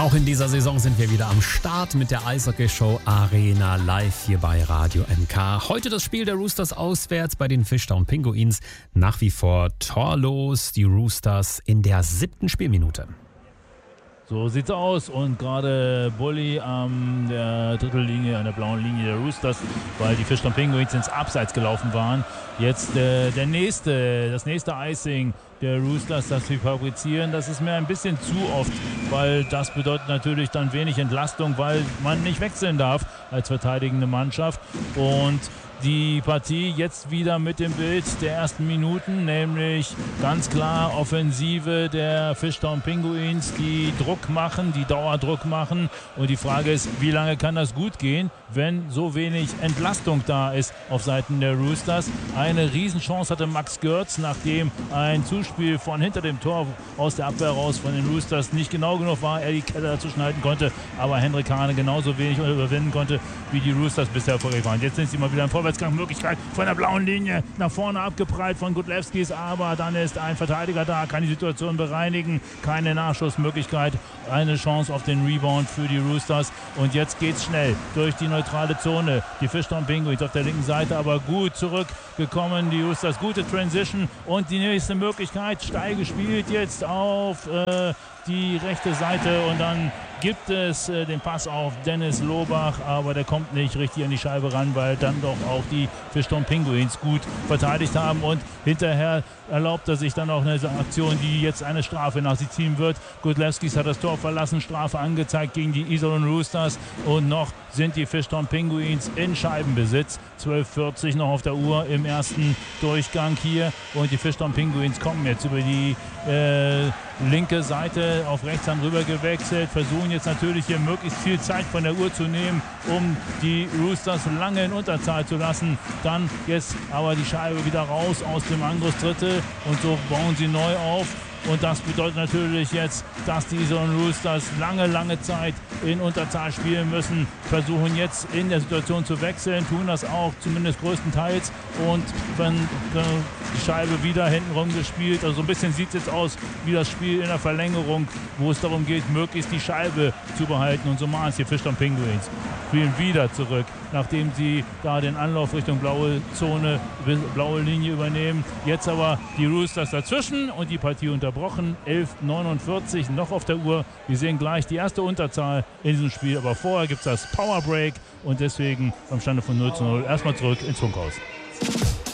Auch in dieser Saison sind wir wieder am Start mit der Eishockey-Show Arena live hier bei Radio MK. Heute das Spiel der Roosters auswärts bei den Fishtown Pinguins. Nach wie vor torlos, die Roosters in der 7. Spielminute. So sieht's aus und gerade Bully an der Drittellinie, an der blauen Linie der Roosters, weil die Fishtown Penguins ins Abseits gelaufen waren. Jetzt das nächste Icing der Roosters, das sie fabrizieren, das ist mir ein bisschen zu oft, weil das bedeutet natürlich dann wenig Entlastung, weil man nicht wechseln darf als verteidigende Mannschaft. Und die Partie jetzt wieder mit dem Bild der ersten Minuten, nämlich ganz klar Offensive der Fishtown Pinguins, die Druck machen, die Dauerdruck machen. Und die Frage ist, wie lange kann das gut gehen, wenn so wenig Entlastung da ist auf Seiten der Roosters. Eine Riesenchance hatte Max Görz, nachdem ein Zuspiel von hinter dem Tor aus der Abwehr raus von den Roosters nicht genau genug war, er die Kette dazwischen halten konnte, aber Hendrik Hane genauso wenig überwinden konnte, wie die Roosters bisher erfolgreich waren. Jetzt sind sie mal wieder im Vorwärtsgang-Möglichkeit von der blauen Linie nach vorne abgeprallt von Gudlewskis, aber dann ist ein Verteidiger da, kann die Situation bereinigen, keine Nachschussmöglichkeit, eine Chance auf den Rebound für die Roosters und jetzt geht's schnell durch die neutrale Zone. Die Fishtown Penguins auf der linken Seite aber gut zurückgekommen, die Roosters gute Transition und die nächste Möglichkeit, steil gespielt jetzt auf die rechte Seite und dann gibt es den Pass auf Dennis Lobach, aber der kommt nicht richtig an die Scheibe ran, weil dann doch auch die Fishtown Penguins gut verteidigt haben und hinterher erlaubt er sich dann auch eine Aktion, die jetzt eine Strafe nach sich ziehen wird. Gudlewskis hat das Tor verlassen, Strafe angezeigt gegen die Iserlohn Roosters und noch sind die Fishtown Penguins in Scheibenbesitz. 12:40 noch auf der Uhr im ersten Durchgang hier und die Fishtown Penguins kommen jetzt über die linke Seite auf Rechtshand rüber gewechselt, versuchen jetzt natürlich hier möglichst viel Zeit von der Uhr zu nehmen, um die Roosters lange in Unterzahl zu lassen. Dann jetzt aber die Scheibe wieder raus aus dem Angriffsdrittel und so bauen sie neu auf. Und das bedeutet natürlich jetzt, dass die Iserlohn Roosters lange Zeit in Unterzahl spielen müssen. Versuchen jetzt in der Situation zu wechseln, tun das auch zumindest größtenteils. Und wenn die Scheibe wieder hintenrum gespielt, also so ein bisschen sieht es jetzt aus wie das Spiel in der Verlängerung, wo es darum geht, möglichst die Scheibe zu behalten. Und so machen es die Fishtown Penguins. Spielen wieder zurück, nachdem sie da den Anlauf Richtung blaue Zone, blaue Linie übernehmen. Jetzt aber die Roosters dazwischen und die Partie unterbrochen. 11:49 noch auf der Uhr. Wir sehen gleich die erste Unterzahl in diesem Spiel, aber vorher gibt es das Powerbreak und deswegen beim Stande von 0:0 erstmal zurück ins Funkhaus.